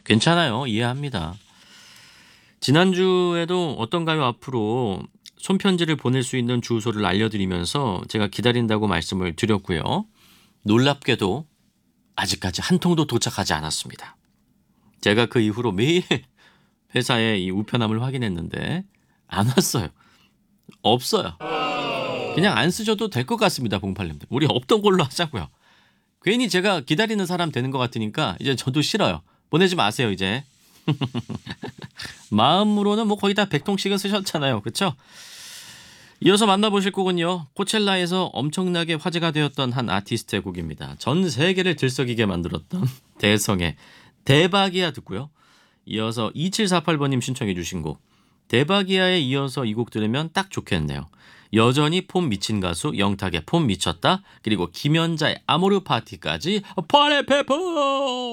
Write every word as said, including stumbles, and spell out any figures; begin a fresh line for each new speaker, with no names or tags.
괜찮아요. 이해합니다. 지난주에도 어떤가요 앞으로 손편지를 보낼 수 있는 주소를 알려드리면서 제가 기다린다고 말씀을 드렸고요. 놀랍게도 아직까지 한 통도 도착하지 않았습니다. 제가 그 이후로 매일 회사에 이 우편함을 확인했는데 안 왔어요. 없어요. 그냥 안 쓰셔도 될 것 같습니다. 봉팔님들. 우리 없던 걸로 하자고요. 괜히 제가 기다리는 사람 되는 것 같으니까 이제 저도 싫어요. 보내지 마세요 이제. 마음으로는 뭐 거의 다 백 통씩은 쓰셨잖아요. 그렇죠? 이어서 만나보실 곡은요. 코첼라에서 엄청나게 화제가 되었던 한 아티스트의 곡입니다. 전 세계를 들썩이게 만들었던 대성의 대박이야 듣고요. 이어서 이칠사팔 번님 신청해 주신 곡 대박이야에 이어서 이 곡 들으면 딱 좋겠네요. 여전히 폼 미친 가수 영탁의 폼 미쳤다. 그리고 김연자의 아모르 파티까지 파레페퍼